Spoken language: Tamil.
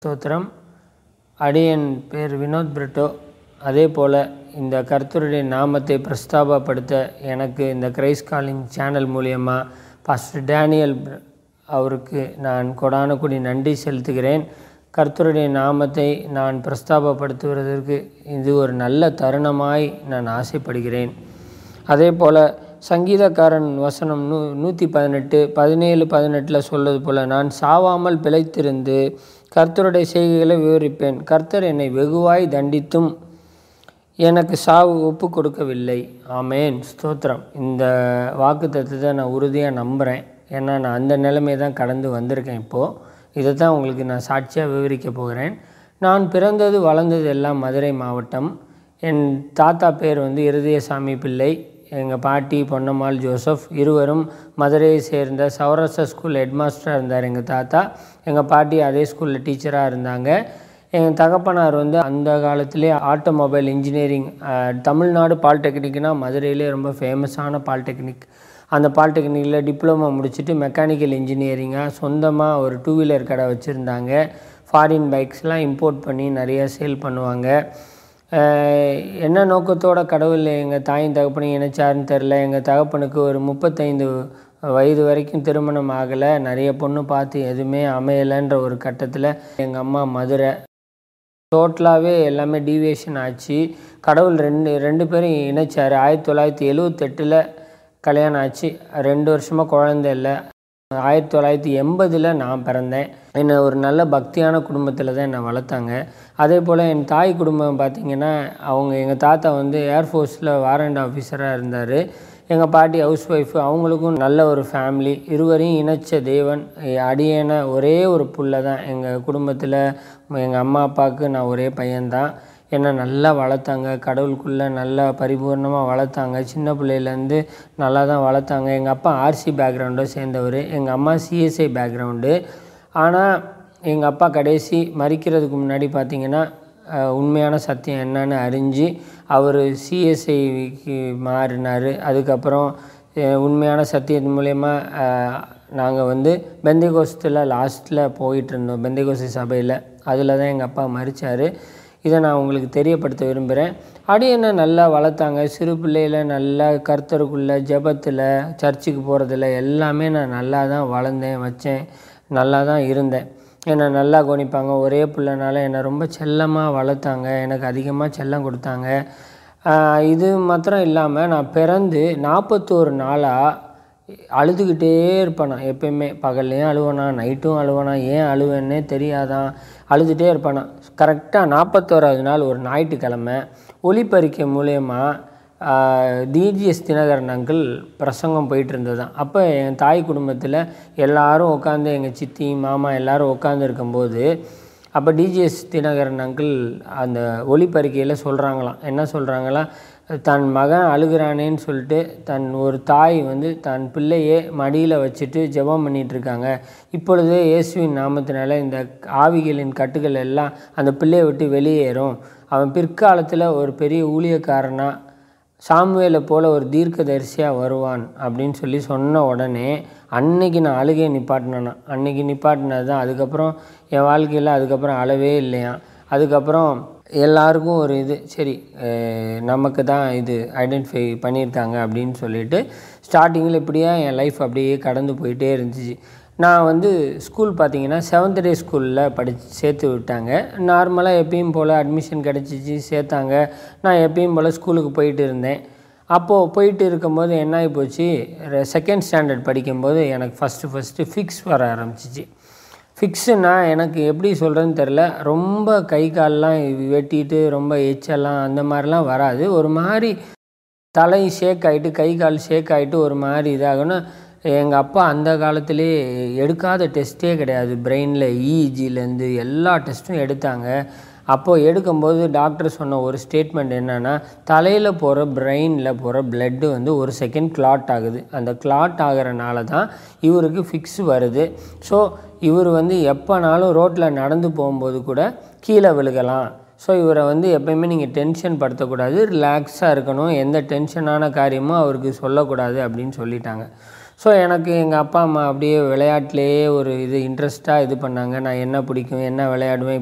ஸ்தோத்திரம். அடியன் பேர் வினோத் பிரிட்டோ. அதே போல் இந்த கர்த்தருடைய நாமத்தை பிரஸ்தாபப்படுத்த எனக்கு இந்த கிரைஸ்ட் காலிங் சேனல் மூலியமாக பாஸ்டர் டேனியல் அவருக்கு நான் கொடானக்குடி நன்றி செலுத்துகிறேன். கர்த்தருடைய நாமத்தை நான் பிரஸ்தாபப்படுத்துவதற்கு இது ஒரு நல்ல தருணமாய் நான் ஆசைப்படுகிறேன். அதே போல் சங்கீதக்காரன் வசனம் 118 சொல்வது போல், நான் சாவாமல் பிழைத்திருந்து கர்த்தருடைய செய்கைகளை விவரிப்பேன். கர்த்தர் என்னை வெகுவாய் தண்டித்தும் எனக்கு சாவு ஒப்பு கொடுக்கவில்லை. ஆமேன், ஸ்தோத்திரம். இந்த வாக்குத்தத்தத்தை நான் உறுதியாக நம்புகிறேன். ஏன்னா நான் அந்த நிலைமையை தான் கடந்து வந்திருக்கேன். இப்போது இதை தான் உங்களுக்கு நான் சாட்சியாக விவரிக்க போகிறேன். நான் பிறந்தது வளர்ந்தது எல்லாம் மதுரை மாவட்டம். என் தாத்தா பேர் இருதயசாமி பிள்ளை. எங்கள் பாட்டி பொன்னம்மாள் ஜோசப் இருவரும் மதுரையை சேர்ந்த சௌராஷ்டிரா ஸ்கூல் ஹெட்மாஸ்டராக இருந்தார் எங்கள் தாத்தா. எங்கள் பாட்டி அதே ஸ்கூலில் டீச்சராக இருந்தாங்க. எங்கள் தகப்பனார் அந்த காலத்திலே ஆட்டோமொபைல் இன்ஜினியரிங், தமிழ்நாடு பாலிடெக்னிக்னால் மதுரையிலே ரொம்ப ஃபேமஸான பாலிடெக்னிக். அந்த பாலிடெக்னிக்கில் டிப்ளமோ முடிச்சுட்டு மெக்கானிக்கல் இன்ஜினியரிங்காக சொந்தமாக ஒரு 2 வீலர் கடை வச்சுருந்தாங்க. ஃபாரின் பைக்ஸ்லாம் இம்போர்ட் பண்ணி நிறையா சேல் பண்ணுவாங்க. என்ன நோக்கத்தோட கடவுள் எங்கள் தாயின் தகப்பனையும் இணைச்சாருன்னு தெரில. எங்கள் தகப்பனுக்கு ஒரு 35 வயது வரைக்கும் திருமணம் ஆகலை. நிறைய பொண்ணு பார்த்து எதுவுமே அமையலைன்ற ஒரு கட்டத்தில் எங்கள் அம்மா மதுரை. டோட்டலாகவே எல்லாமே டீவியேஷன் ஆச்சு. கடவுள் ரெண்டு பேரும் இணைச்சார். 1978 கல்யாணம் ஆச்சு. 2 வருஷமாக குழந்தை இல்லை. 1980 நான் பிறந்தேன். என்னை ஒரு நல்ல பக்தியான குடும்பத்தில் தான் என்னை வளர்த்தாங்க. அதே போல் என் தாய் குடும்பம் பார்த்திங்கன்னா, எங்கள் தாத்தா ஏர்ஃபோர்ஸில் வாரண்ட் ஆஃபீஸராக இருந்தார். எங்கள் பாட்டி ஹவுஸ் ஒய்ஃபு. அவங்களுக்கும் நல்ல ஒரு ஃபேமிலி. இருவரையும் இணைச்ச தேவன். அடியேன ஒரே ஒரு புள்ள தான் எங்கள் குடும்பத்தில். எங்கள் அம்மா அப்பாவுக்கு நான் ஒரே பையன்தான். என்னை நல்லா வளர்த்தாங்க. கடவுளுக்குள்ளே நல்லா பரிபூர்ணமாக வளர்த்தாங்க. சின்ன பிள்ளையிலேருந்து நல்லா தான் வளர்த்தாங்க. எங்கள் அப்பா ஆர்சி பேக்ரவுண்டை சேர்ந்தவர். எங்கள் அம்மா சிஎஸ்ஐ பேக்ரவுண்டு. ஆனால் எங்கள் அப்பா கடைசி மரிக்கிறதுக்கு முன்னாடி பார்த்திங்கன்னா, உண்மையான சத்தியம் என்னன்னு அறிஞ்சு அவர் சிஎஸ்ஐக்கு மாறினார். அதுக்கப்புறம் உண்மையான சத்தியத்தின் மூலயமா நாங்கள் பெந்தேகோஸ்தில் லாஸ்ட்டில் போயிட்டுருந்தோம். பெந்தேகோஸ்து சபையில். அதில் தான் எங்கள் அப்பா மரித்தார். இதை நான் உங்களுக்கு தெரியப்படுத்த விரும்புகிறேன். அடியனை நல்லா வளர்த்தாங்க. சிறு பிள்ளையில் நல்லா கர்த்தருக்குள்ளே ஜெபத்தில் சர்ச்சுக்கு போகிறதில்ல எல்லாமே நான் நல்லா தான் வளர்ந்தேன், வச்சேன், நல்லா தான் இருந்தேன். என்னை நல்லா கவனிப்பாங்க. ஒரே பிள்ளைனால என்னை ரொம்ப செல்லமாக வளர்த்தாங்க. எனக்கு அதிகமாக செல்லம் கொடுத்தாங்க. இது மாத்திரம் இல்லாமல் நான் பிறந்து 41 நாளாக அழுதுகிட்டே இருப்பேன். நான் எப்பயுமே பகல்லையும் அழுவேனா, நைட்டும் அழுவேனா, ஏன் அழுவேன்னே தெரியாதான், அழுதுகிட்டே இருப்பேன். கரெக்டாக 41வது நாள் ஒரு ஞாயிற்றுக்கிழமை ஒலிப்பறிக்கை மூலயமா டிஜிஎஸ் தினகரன் அங்கிள் பிரசங்கம் போயிட்டு இருந்ததுதான். அப்போ என் தாய் குடும்பத்தில் எல்லோரும் உட்காந்து, எங்கள் சித்தி மாமா எல்லோரும் உட்காந்து இருக்கும்போது, அப்போ டிஜிஎஸ் தினகரன் அங்கிள் அந்த ஒலிப்பறிக்கையில் சொல்கிறாங்களாம். என்ன சொல்கிறாங்களா, தன் மகன் அழுகிறானேன்னு சொல்லிட்டு ஒரு தாய் தன் பிள்ளையே மடியில் வச்சுட்டு ஜெபம் பண்ணிகிட்ருக்காங்க. இப்பொழுதே இயேசுவின் நாமத்தினால இந்த ஆவிகளின் கட்டுகள் எல்லாம் அந்த பிள்ளையை விட்டு வெளியேறும். அவன் பிற்காலத்தில் ஒரு பெரிய ஊழியக்காரனாக சாமுவேலை போல் ஒரு தீர்க்கதரிசியாக வருவான் அப்படின்னு சொன்ன உடனே அன்னைக்கு நான் அழுகையை நிப்பாட்டினேன்னா. அன்றைக்கி நிப்பாட்டினது தான். அதுக்கப்புறம் என் வாழ்க்கையில் அதுக்கப்புறம் அழவே இல்லையா. அதுக்கப்புறம் எல்லாருக்கும் ஒரு சரி நமக்கு தான் இது ஐடென்டிஃபை பண்ணியிருக்காங்க அப்படின்னு சொல்லிட்டு ஸ்டார்டிங்கில் இப்படியே என் லைஃப் அப்படியே கடந்து போயிட்டே இருந்துச்சு. நான் ஸ்கூல் பார்த்திங்கன்னா 7th டே ஸ்கூலில் சேர்த்து விட்டாங்க. நார்மலாக எப்பயும் போல் அட்மிஷன் கிடச்சிச்சு, சேர்த்தாங்க. நான் எப்பயும் போல் ஸ்கூலுக்கு போயிட்டு இருந்தேன். அப்போது போயிட்டு இருக்கும்போது என்ன ஆகி போச்சு, 2nd ஸ்டாண்டர்ட் படிக்கும்போது எனக்கு ஃபஸ்ட்டு ஃபிக்ஸ் வர ஆரம்பிச்சிச்சு. ஃபிக்ஸுன்னா எனக்கு எப்படி சொல்கிறதுன்னு தெரில. ரொம்ப கை கால்லாம் வெட்டிட்டு ரொம்ப எச்செல்லாம் அந்த மாதிரிலாம் வராது. ஒரு மாதிரி தலை ஷேக் ஆகிட்டு, கை கால் ஷேக் ஆகிட்டு ஒரு மாதிரி இதாகணும். எங்கள் அப்பா அந்த காலத்திலே எடுக்காத டெஸ்ட்டே கிடையாது. பிரெயினில் இஇஜிலேருந்து எல்லா டெஸ்ட்டும் எடுத்தாங்க. அப்போது எடுக்கும்போது டாக்டர் சொன்ன ஒரு ஸ்டேட்மெண்ட் என்னென்னா, தலையில் போகிற பிரெயினில் போகிற பிளட்டு 1 செகண்ட் கிளாட் ஆகுது. அந்த கிளாட் ஆகிறனால தான் இவருக்கு ஃபிக்ஸ் வருது. ஸோ இவர் எப்போனாலும் ரோட்டில் நடந்து போகும்போது கூட கீழே விழுகலாம். ஸோ இவரை எப்போயுமே நீங்கள் டென்ஷன் படுத்தக்கூடாது, ரிலாக்ஸாக இருக்கணும், எந்த டென்ஷனான காரியமும் அவருக்கு சொல்லக்கூடாது அப்படின்னு சொல்லிட்டாங்க. ஸோ எனக்கு எங்கள் அப்பா அம்மா அப்படியே விளையாட்டுலேயே ஒரு இது இன்ட்ரெஸ்ட்டாக இது பண்ணாங்க. நான் என்ன பிடிக்கும், என்ன விளையாடுவேன்